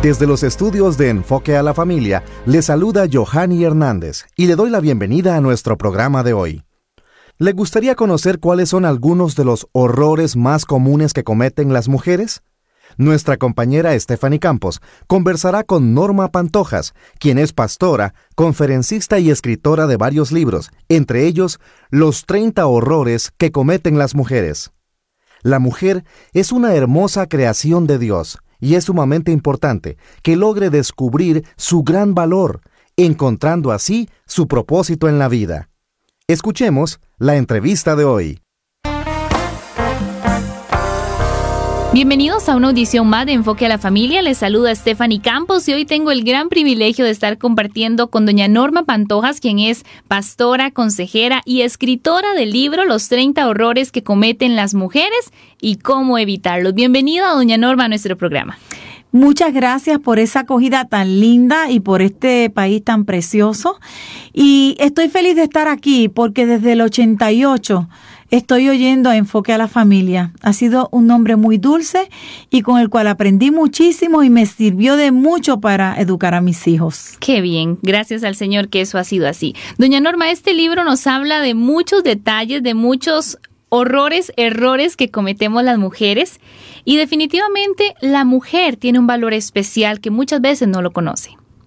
Desde los estudios de Enfoque a la Familia, le saluda Johanny Hernández y le doy la bienvenida a nuestro programa de hoy. ¿Le gustaría conocer cuáles son algunos de los horrores más comunes que cometen las mujeres? Nuestra compañera Stephanie Campos conversará con Norma Pantojas, quien es pastora, conferencista y escritora de varios libros, entre ellos Los 30 horrores que cometen las mujeres. La mujer es una hermosa creación de Dios y es sumamente importante que logre descubrir su gran valor, encontrando así su propósito en la vida. Escuchemos la entrevista de hoy. Bienvenidos a una audición más de Enfoque a la Familia. Les saluda Stephanie Campos y hoy tengo el gran privilegio de estar compartiendo con doña Norma Pantojas, quien es pastora, consejera y escritora del libro Los 30 horrores que cometen las mujeres y cómo evitarlos. Bienvenida, doña Norma, a nuestro programa. Muchas gracias por esa acogida tan linda y por este país tan precioso. Y estoy feliz de estar aquí porque desde el 88 estoy oyendo a Enfoque a la Familia. Ha sido un nombre muy dulce y con el cual aprendí muchísimo y me sirvió de mucho para educar a mis hijos. Qué bien, gracias al Señor que eso ha sido así. Doña Norma, este libro nos habla de muchos detalles, de muchos errores que cometemos las mujeres y definitivamente la mujer tiene un valor especial que muchas veces no lo conoce.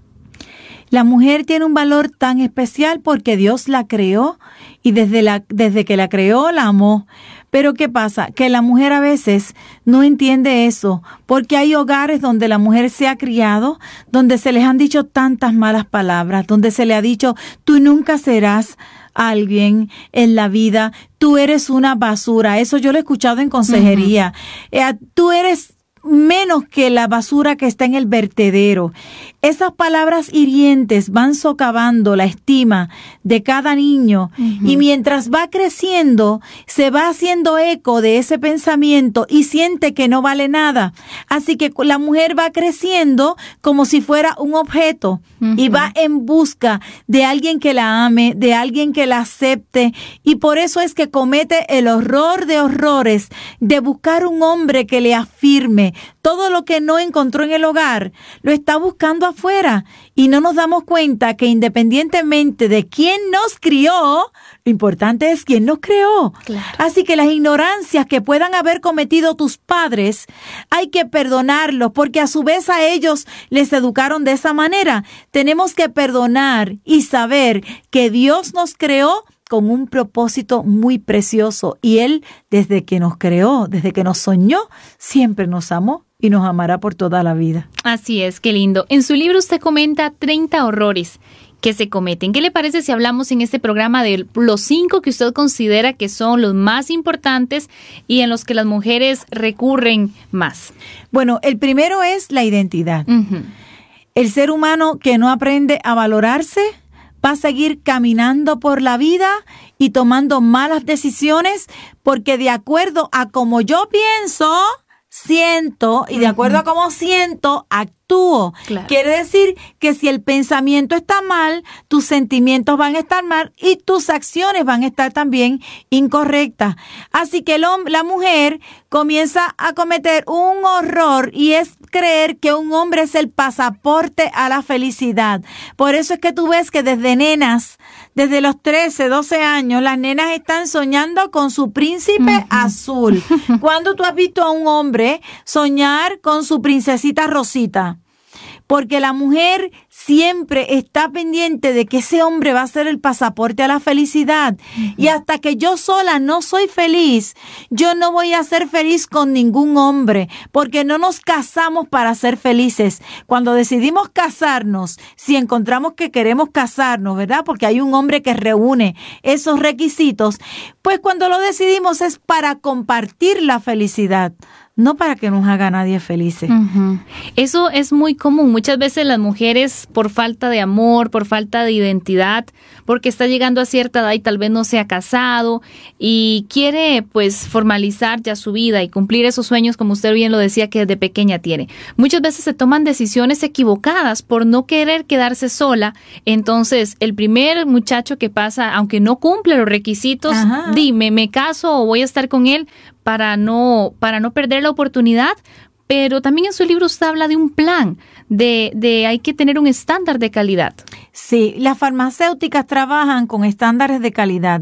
La mujer tiene un valor tan especial porque Dios la creó y desde que la creó la amó. Pero ¿qué pasa? Que la mujer a veces no entiende eso, porque hay hogares donde la mujer se ha criado, donde se les han dicho tantas malas palabras, donde se le ha dicho, tú nunca serás alguien en la vida, tú eres una basura. Eso yo lo he escuchado en consejería. Tú eres menos que la basura que está en el vertedero. Esas palabras hirientes van socavando la estima de cada niño y mientras va creciendo se va haciendo eco de ese pensamiento y siente que no vale nada. Así que la mujer va creciendo como si fuera un objeto y va en busca de alguien que la ame, de alguien que la acepte, y por eso es que comete el horror de horrores de buscar un hombre que le afirme. Todo lo que no encontró en el hogar lo está buscando afuera y no nos damos cuenta que independientemente de quién nos crió, lo importante es quién nos creó. Claro. Así que las ignorancias que puedan haber cometido tus padres hay que perdonarlos porque a su vez a ellos les educaron de esa manera. Tenemos que perdonar y saber que Dios nos creó con un propósito muy precioso y Él, desde que nos creó, desde que nos soñó, siempre nos amó y nos amará por toda la vida. Así es, qué lindo. En su libro usted comenta 30 horrores que se cometen. ¿Qué le parece si hablamos en este programa de los 5 que usted considera que son los más importantes y en los que las mujeres recurren más? Bueno, el primero es la identidad. El ser humano que no aprende a valorarse va a seguir caminando por la vida y tomando malas decisiones porque de acuerdo a como yo pienso, siento y de acuerdo a cómo siento, actúo. Claro. Quiere decir que si el pensamiento está mal, tus sentimientos van a estar mal y tus acciones van a estar también incorrectas. Así que la mujer comienza a cometer un horror y es creer que un hombre es el pasaporte a la felicidad. Por eso es que tú ves que desde nenas, desde los 13, 12 años, las nenas están soñando con su príncipe azul. ¿Cuándo tú has visto a un hombre soñar con su princesita Rosita? Porque la mujer siempre está pendiente de que ese hombre va a ser el pasaporte a la felicidad. Y hasta que yo sola no soy feliz, yo no voy a ser feliz con ningún hombre, porque no nos casamos para ser felices. Cuando decidimos casarnos, si encontramos que queremos casarnos, ¿verdad? Porque hay un hombre que reúne esos requisitos, pues cuando lo decidimos es para compartir la felicidad. No para que nos haga nadie felices. Eso es muy común. Muchas veces las mujeres, por falta de amor, por falta de identidad, porque está llegando a cierta edad y tal vez no se ha casado y quiere pues formalizar ya su vida y cumplir esos sueños, como usted bien lo decía, que desde pequeña tiene. Muchas veces se toman decisiones equivocadas por no querer quedarse sola. Entonces, el primer muchacho que pasa, aunque no cumple los requisitos, dime, ¿me caso o voy a estar con él? Para no perder la oportunidad, pero también en su libro usted habla de un plan, de hay que tener un estándar de calidad. Sí, las farmacéuticas trabajan con estándares de calidad.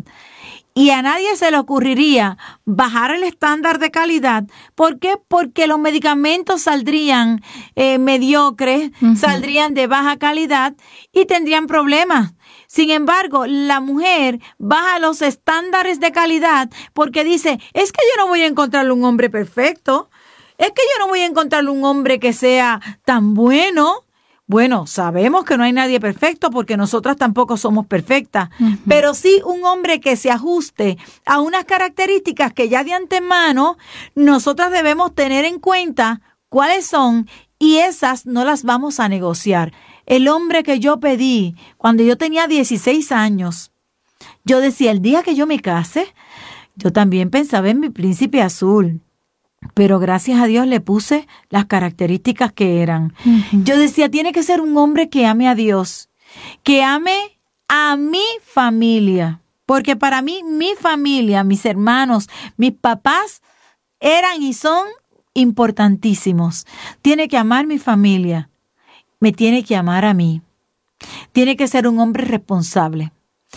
Y a nadie se le ocurriría bajar el estándar de calidad. ¿Por qué? Porque los medicamentos saldrían mediocres, saldrían de baja calidad y tendrían problemas. Sin embargo, la mujer baja los estándares de calidad porque dice, es que yo no voy a encontrarle un hombre perfecto. Es que yo no voy a encontrarle un hombre que sea tan bueno. Bueno, sabemos que no hay nadie perfecto porque nosotras tampoco somos perfectas, pero sí un hombre que se ajuste a unas características que ya de antemano nosotras debemos tener en cuenta cuáles son y esas no las vamos a negociar. El hombre que yo pedí cuando yo tenía 16 años, yo decía, el día que yo me case, yo también pensaba en mi príncipe azul. Pero gracias a Dios le puse las características que eran. Yo decía, tiene que ser un hombre que ame a Dios, que ame a mi familia. Porque para mí, mi familia, mis hermanos, mis papás eran y son importantísimos. Tiene que amar mi familia. Me tiene que amar a mí. Tiene que ser un hombre responsable.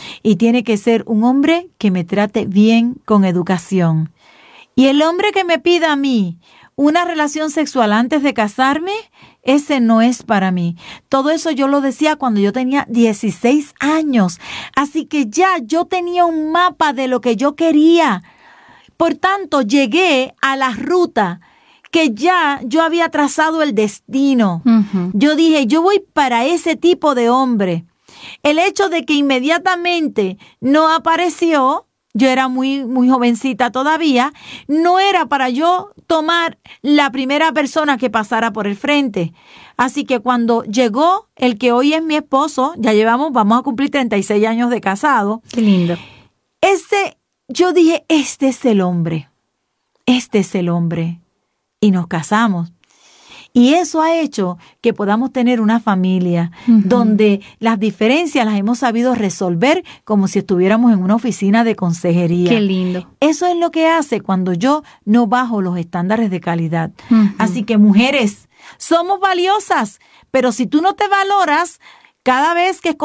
Y tiene que ser un hombre que me trate bien con educación. Y el hombre que me pida a mí una relación sexual antes de casarme, ese no es para mí. Todo eso yo lo decía cuando yo tenía 16 años. Así que ya yo tenía un mapa de lo que yo quería. Por tanto, llegué a la ruta que ya yo había trazado el destino. Yo dije, yo voy para ese tipo de hombre. El hecho de que inmediatamente no apareció, yo era muy jovencita todavía, no era para yo tomar la primera persona que pasara por el frente. Así que cuando llegó el que hoy es mi esposo, vamos a cumplir 36 años de casado. Qué lindo. Yo dije, este es el hombre. Y nos casamos. Y eso ha hecho que podamos tener una familia donde las diferencias las hemos sabido resolver como si estuviéramos en una oficina de consejería. Qué lindo. Eso es lo que hace cuando yo no bajo los estándares de calidad. Así que mujeres, somos valiosas, pero si tú no te valoras, cada vez que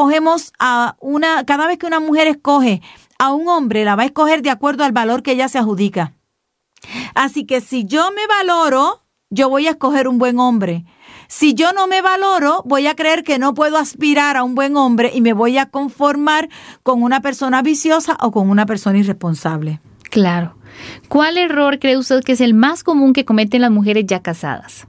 una mujer escoge a un hombre, la va a escoger de acuerdo al valor que ella se adjudica. Así que si yo me valoro, yo voy a escoger un buen hombre. Si yo no me valoro, voy a creer que no puedo aspirar a un buen hombre y me voy a conformar con una persona viciosa o con una persona irresponsable. Claro. ¿Cuál error cree usted que es el más común que cometen las mujeres ya casadas?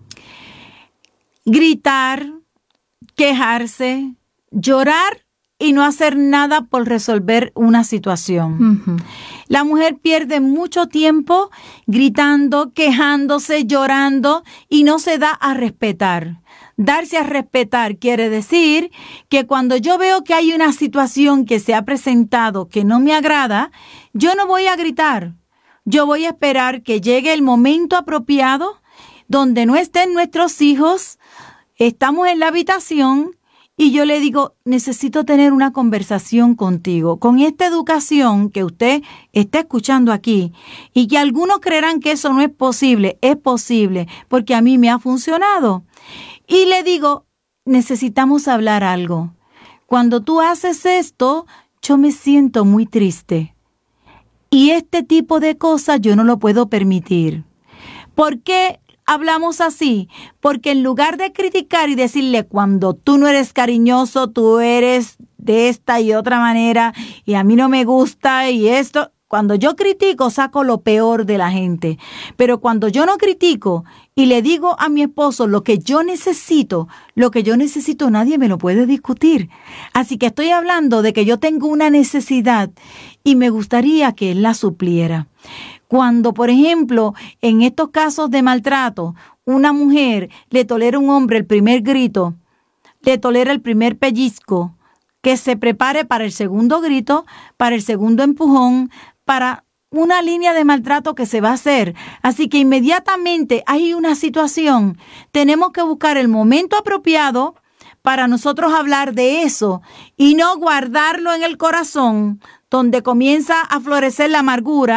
Gritar, quejarse, llorar y no hacer nada por resolver una situación. La mujer pierde mucho tiempo gritando, quejándose, llorando y no se da a respetar. Darse a respetar quiere decir que cuando yo veo que hay una situación que se ha presentado que no me agrada, yo no voy a gritar. Yo voy a esperar que llegue el momento apropiado donde no estén nuestros hijos, estamos en la habitación y yo le digo, necesito tener una conversación contigo. Con esta educación que usted está escuchando aquí y que algunos creerán que eso no es posible porque a mí me ha funcionado. Y le digo, necesitamos hablar algo. Cuando tú haces esto, yo me siento muy triste. Y este tipo de cosas yo no lo puedo permitir. ¿Por qué hablamos así? Porque en lugar de criticar y decirle, cuando tú no eres cariñoso, tú eres de esta y otra manera, y a mí no me gusta, y esto, cuando yo critico, saco lo peor de la gente. Pero cuando yo no critico y le digo a mi esposo lo que yo necesito, nadie me lo puede discutir. Así que estoy hablando de que yo tengo una necesidad y me gustaría que él la supliera. Cuando, por ejemplo, en estos casos de maltrato, una mujer le tolera a un hombre el primer grito, le tolera el primer pellizco, que se prepare para el segundo grito, para el segundo empujón, para una línea de maltrato que se va a hacer. Así que inmediatamente hay una situación, tenemos que buscar el momento apropiado para nosotros hablar de eso y no guardarlo en el corazón, donde comienza a florecer la amargura,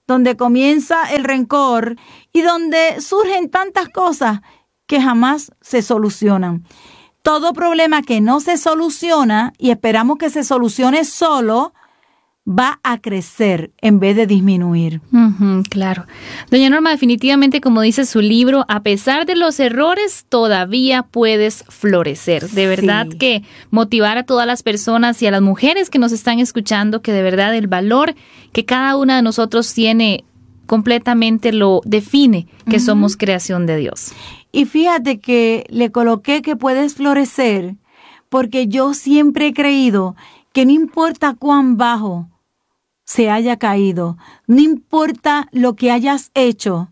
donde comienza el rencor y donde surgen tantas cosas que jamás se solucionan. Todo problema que no se soluciona y esperamos que se solucione solo, va a crecer en vez de disminuir. Claro. Doña Norma, definitivamente, como dice su libro, a pesar de los errores, todavía puedes florecer. De verdad que motivar a todas las personas y a las mujeres que nos están escuchando, que de verdad el valor que cada una de nosotros tiene completamente lo define, que somos creación de Dios. Y fíjate que le coloqué que puedes florecer, porque yo siempre he creído que no importa cuán bajo se haya caído, no importa lo que hayas hecho,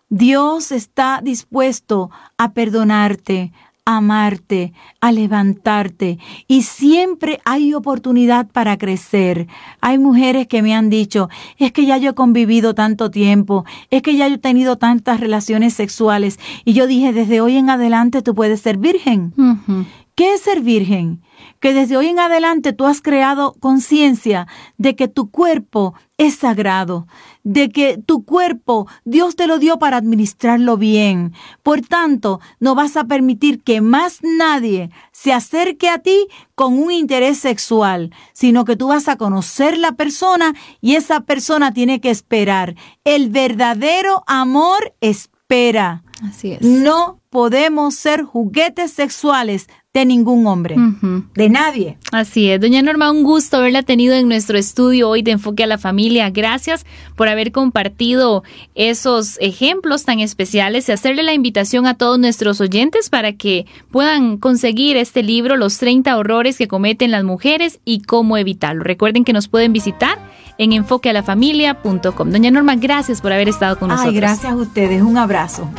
Dios está dispuesto a perdonarte, a amarte, a levantarte, y siempre hay oportunidad para crecer. Hay mujeres que me han dicho, es que ya yo he convivido tanto tiempo, es que ya yo he tenido tantas relaciones sexuales, y yo dije, desde hoy en adelante tú puedes ser virgen. ¿Qué es ser virgen? Que desde hoy en adelante tú has creado conciencia de que tu cuerpo es sagrado, de que tu cuerpo Dios te lo dio para administrarlo bien. Por tanto, no vas a permitir que más nadie se acerque a ti con un interés sexual, sino que tú vas a conocer la persona y esa persona tiene que esperar. El verdadero amor espera. Así es. No podemos ser juguetes sexuales de ningún hombre, de nadie. Así es. Doña Norma, un gusto haberla tenido en nuestro estudio hoy de Enfoque a la Familia. Gracias por haber compartido esos ejemplos tan especiales y hacerle la invitación a todos nuestros oyentes para que puedan conseguir este libro, Los 30 horrores que cometen las mujeres y cómo evitarlo. Recuerden que nos pueden visitar en enfoquealafamilia.com. Doña Norma, gracias por haber estado con nosotros. Ay, gracias a ustedes. Un abrazo.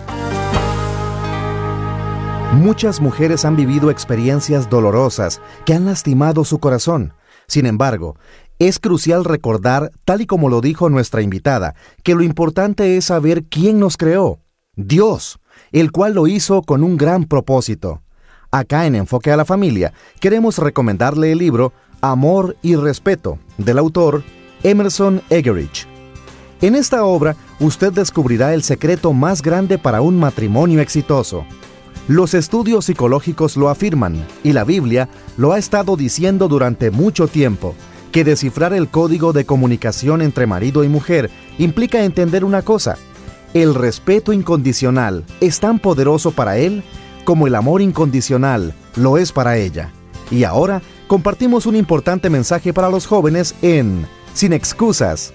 Muchas mujeres han vivido experiencias dolorosas que han lastimado su corazón. Sin embargo, es crucial recordar, tal y como lo dijo nuestra invitada, que lo importante es saber quién nos creó. Dios, el cual lo hizo con un gran propósito. Acá en Enfoque a la Familia, queremos recomendarle el libro Amor y Respeto, del autor Emerson Eggerichs. En esta obra, usted descubrirá el secreto más grande para un matrimonio exitoso. Los estudios psicológicos lo afirman, y la Biblia lo ha estado diciendo durante mucho tiempo, que descifrar el código de comunicación entre marido y mujer implica entender una cosa: el respeto incondicional es tan poderoso para él como el amor incondicional lo es para ella. Y ahora compartimos un importante mensaje para los jóvenes en Sin Excusas.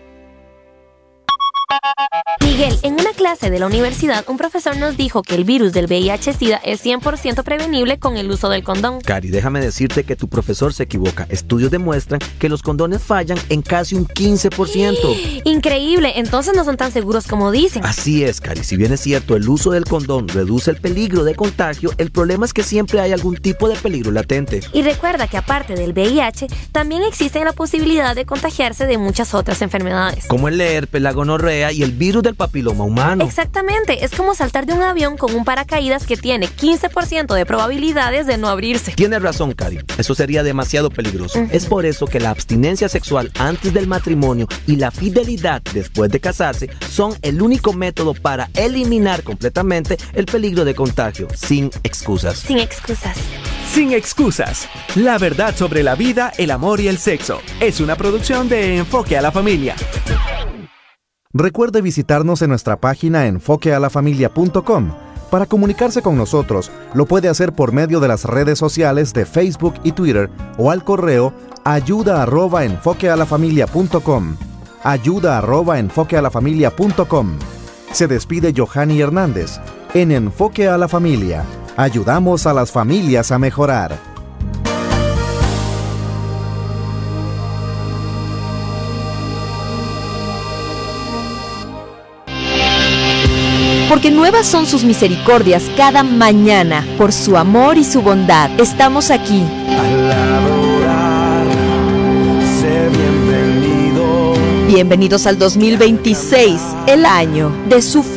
Miguel, en una clase de la universidad, un profesor nos dijo que el virus del VIH-Sida es 100% prevenible con el uso del condón. Cari, déjame decirte que tu profesor se equivoca. Estudios demuestran que los condones fallan en casi un 15%. Increíble, entonces no son tan seguros como dicen. Así es, Cari. Si bien es cierto, el uso del condón reduce el peligro de contagio, el problema es que siempre hay algún tipo de peligro latente. Y recuerda que aparte del VIH, también existe la posibilidad de contagiarse de muchas otras enfermedades. Como el herpes, la gonorrea y el virus del papiloma humano. Exactamente, es como saltar de un avión con un paracaídas que tiene 15% de probabilidades de no abrirse. Tienes razón, Cari, eso sería demasiado peligroso. Es por eso que la abstinencia sexual antes del matrimonio y la fidelidad después de casarse son el único método para eliminar completamente el peligro de contagio, sin excusas. Sin excusas. Sin Excusas, la verdad sobre la vida, el amor y el sexo. Es una producción de Enfoque a la Familia. Recuerde visitarnos en nuestra página enfoquealafamilia.com. Para comunicarse con nosotros, lo puede hacer por medio de las redes sociales de Facebook y Twitter o al correo ayuda@enfoquealafamilia.com. ayuda@enfoquealafamilia.com. Se despide Johanny Hernández. En Enfoque a la Familia, ayudamos a las familias a mejorar. Porque nuevas son sus misericordias cada mañana, por su amor y su bondad. Estamos aquí. Al adorar, sé bienvenido. Bienvenidos al 2026, el año de su fin.